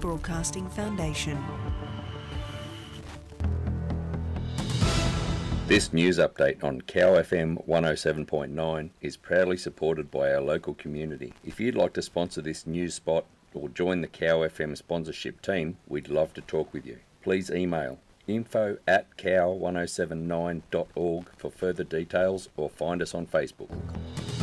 Broadcasting Foundation. This news update on Cow FM 107.9 is proudly supported by our local community. If you'd like to sponsor this news spot or join the Cow FM sponsorship team, we'd love to talk with you. Please email info@cow1079.org for further details or find us on Facebook.